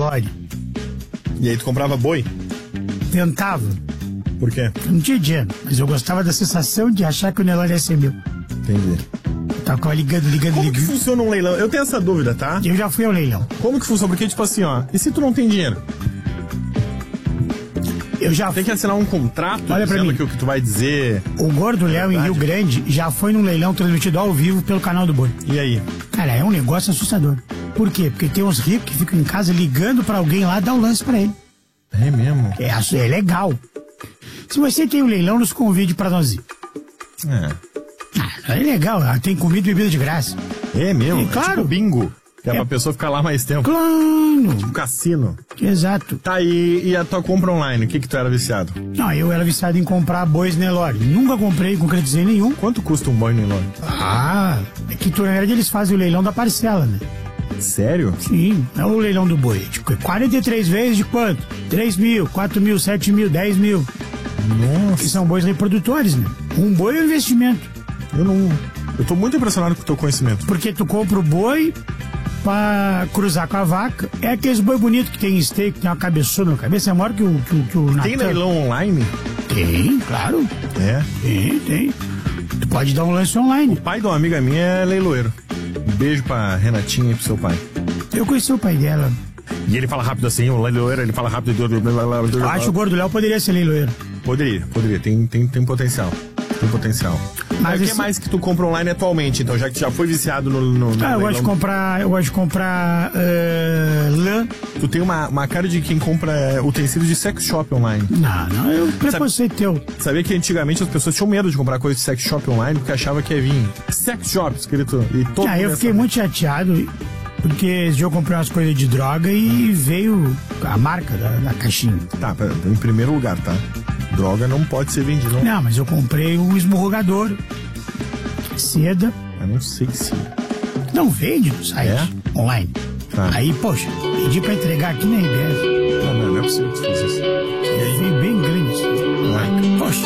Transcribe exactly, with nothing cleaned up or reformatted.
Nelore. E aí tu comprava boi? Tentava. Por quê? Eu não tinha dinheiro, mas eu gostava da sensação de achar que o Nelore ia ser meu. Entendi. Tava ligando, ligando, Como ligando. que funciona um leilão? Eu tenho essa dúvida, tá? Eu já fui ao leilão. Como que funciona? Porque, tipo assim, ó, e se tu não tem dinheiro? Eu já Tem que assinar um contrato Olha pra dizendo mim. que o que tu vai dizer. O Gordo Léo, em Rio Grande, já foi num leilão transmitido ao vivo pelo canal do Boi. E aí? Cara, é um negócio assustador. Por quê? Porque tem uns ricos que ficam em casa ligando pra alguém lá dar o lance pra ele. É mesmo? É, é legal. Se você tem um leilão, nos convide pra nós ir. É. Ah, é legal, tem comida e bebida de graça. É mesmo? É, claro. Tipo bingo. Que é, É. pra pessoa ficar lá mais tempo. Claro. Tipo cassino. Exato. Tá, e, e a tua compra online? O que que tu era viciado? Não, eu era viciado em comprar bois Nelore. Nunca comprei, concretizei nenhum. Quanto custa um boi Nelore? Ah, é que na verdade eles fazem o leilão da parcela, né? Sério? Sim, é o leilão do boi. Tipo, quarenta e três vezes de quanto? três mil, quatro mil, sete mil, dez mil. Nossa. Que são bois reprodutores, né? Um boi é um investimento. Eu não... Eu tô muito impressionado com o teu conhecimento. Porque tu compra o boi pra cruzar com a vaca. É aqueles boi bonitos que tem steak, que tem uma cabeçona na cabeça. É maior que o, que, o- que o Tem Natan. leilão online? Tem, claro. É. Tem, tem. Tu pode dar um lance online. O pai de uma amiga minha é leiloeiro. Um beijo pra Renatinha e pro seu pai. Eu conheci o pai dela. E ele fala rápido assim, o leiloeiro, ele fala rápido. Eu acho que o Gordo Léo poderia ser leiloeiro. Poderia, poderia. Tem, tem, tem potencial. Tem potencial. Mas o que esse- mais que tu compra online atualmente, então? Já que tu já foi viciado no, no, no Ah, eu gosto de leilão, comprar, eu gosto de comprar eh, lã. tu tem uma, uma cara de quem compra é, utensílios de sex shop online. Não, não, é um preconceito teu. Sabia que antigamente as pessoas tinham medo de comprar coisa de sex shop online porque achava que ia vir sex shop escrito e todo Ah, mundo eu ia fiquei saber. muito chateado porque esse dia eu comprei umas coisas de droga e veio a marca da, da caixinha. Tá, pera, em primeiro lugar, tá? Droga não pode ser vendida. Não. Não, mas eu comprei um esmurrogador, seda, Eu não sei se... não vende no site, É? online. Tá. Aí, poxa, pedi pra entregar aqui na R B S. Não, não, não é possível que tu fez isso. Veio bem grande.